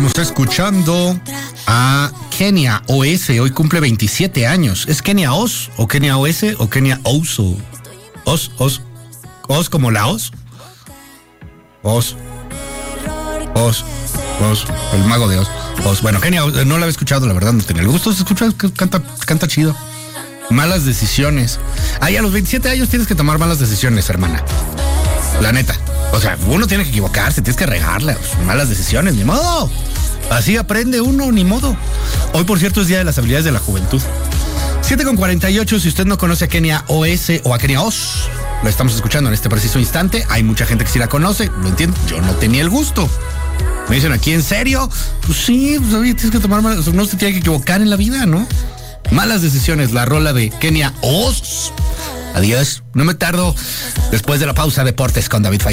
Estamos escuchando a Kenia OS, hoy cumple 27 años. ¿Es Kenia Os o Kenia OS o Kenia Oso? Os como la Os. Os, el mago de Os. Bueno, Kenia no la había escuchado, la verdad no tenía el gusto. Se escucha, canta chido. Malas decisiones. Ay, a los 27 años tienes que tomar malas decisiones, hermana. La neta. O sea, uno tiene que equivocarse, tienes que regarla. Malas decisiones, ni modo. Así aprende uno, ni modo. Hoy, por cierto, es Día de las Habilidades de la Juventud. 7:48, si usted no conoce a Kenia OS o a Kenia Os, lo estamos escuchando en este preciso instante. Hay mucha gente que sí la conoce, lo entiendo. Yo no tenía el gusto. Me dicen aquí, ¿en serio? Pues sí, pues oye, tienes que tomar malas, no se tiene que equivocar en la vida, ¿no? Malas decisiones, la rola de Kenia Os. Adiós, no me tardo. Después de la pausa, deportes con David Faitelson.